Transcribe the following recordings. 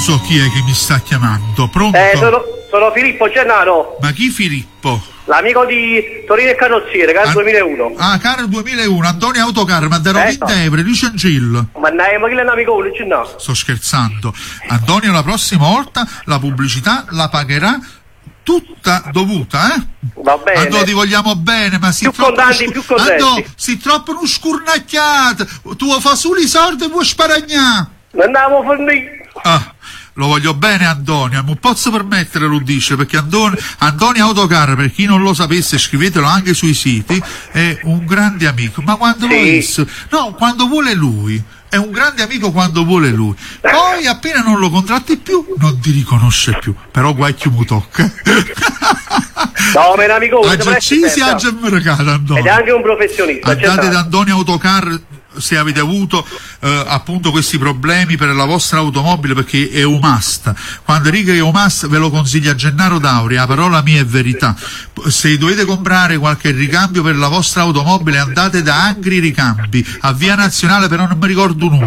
so chi è che mi sta chiamando. Pronto? Sono Filippo Gennaro. Ma chi Filippo? L'amico di Torino e Carrozziere, Car 2001. Ah, Car 2001, Antonio Autocar, ma da Rovintevere, Licencillo. Ma che è un amico unico, no? Sto scherzando. Antonio, la prossima volta la pubblicità la pagherà tutta dovuta, eh? Va bene. Antonio, ti vogliamo bene, ma si troppo più contenti. Antonio, si troppo non scurnacchiato. Tu fa solo i soldi e vuoi sparagnare. Non andiamo a fornire. Ah. Lo voglio bene Antonio, non posso permettere, lo dice, perché Antonio Autocar, per chi non lo sapesse, scrivetelo anche sui siti, è un grande amico, ma quando quando vuole lui, è un grande amico quando vuole lui, poi appena non lo contratti più, non ti riconosce più, però guai chi mi tocca. No, ma è un amico unico. Antonio. Ed è anche un professionista. Andate da Antonio Autocar se avete avuto appunto questi problemi per la vostra automobile, perché è un must. Quando dico è un must ve lo consiglia Gennaro Dauri, la parola mia è verità. Se dovete comprare qualche ricambio per la vostra automobile, andate da Angri Ricambi a Via Nazionale, però non mi ricordo un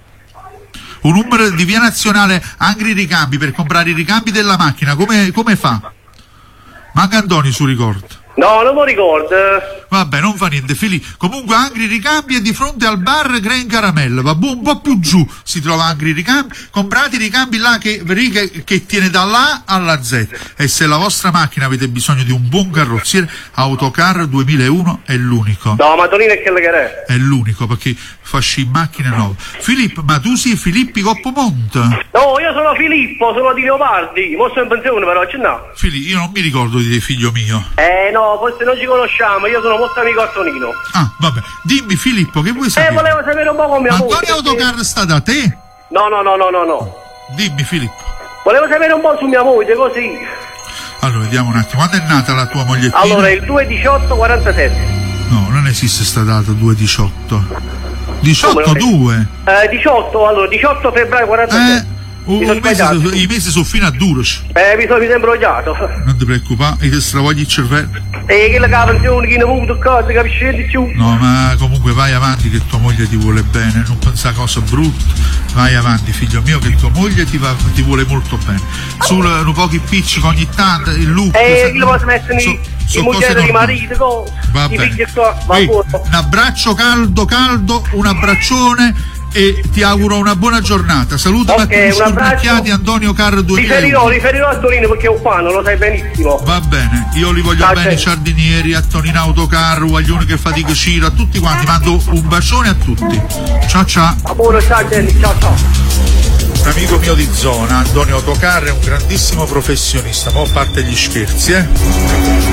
numero di Via Nazionale, Angri Ricambi, per comprare i ricambi della macchina. Come fa? Manca Antonio su ricordo. No, non lo ricordo. Vabbè, non fa niente, comunque Angri Ricambi è di fronte al bar Green Caramella, vabbè, un po' più giù si trova Angri Ricambi. Comprate i ricambi là che tiene dall'A alla Z, e se la vostra macchina avete bisogno di un buon carrozziere, Autocar 2001 è l'unico. No, ma Tonino è quello che è l'unico, perché fasci macchine nuove. Filippo, ma tu sei Filippi Coppomonte? No, io sono Filippo, sono di Leopardi, mo sono in pensione però, c'è no. Filippo, io non mi ricordo di te, figlio mio. No, forse non ci conosciamo, io sono molto amico a Tonino. Ah, vabbè, dimmi Filippo, che vuoi sapere? Volevo sapere un po' come mia moglie. Antonio Autocar sta da te? No. Dimmi Filippo. Volevo sapere un po' su mia moglie, così. Allora, vediamo un attimo, quando è nata la tua mogliettina? Allora, il 2/18/47. No, non esiste sta data, 2/18. 18-2? 18 febbraio 47. I mesi sono fino a 12. Mi sono imbrogliato. Non ti preoccupare, ti stravogli il cervello. Che la pensione, chi ne ha avuto cose, capisci di più? No, ma comunque vai avanti, che tua moglie ti vuole bene, non pensa a cose brutte. Vai avanti, figlio mio, che tua moglie ti vuole molto bene. Solo un po' che piccica ogni tanto, il look. Che lo posso mettere in moglie di marito, va bene. Un abbraccio caldo, un abbraccione, e ti auguro una buona giornata. Saluta okay, tutti scornacchiati, Antonio Car 2001. Riferirò a Torino perché è un fan, lo sai benissimo. Va bene, io li voglio bene, i giardinieri, a Tonino Autocar, Guaglione che fatica Ciro, a tutti quanti, mando un bacione a tutti. Ciao. Ciao Jenny, ciao. Un amico mio di zona, Antonio Autocar, è un grandissimo professionista, ma a parte gli scherzi,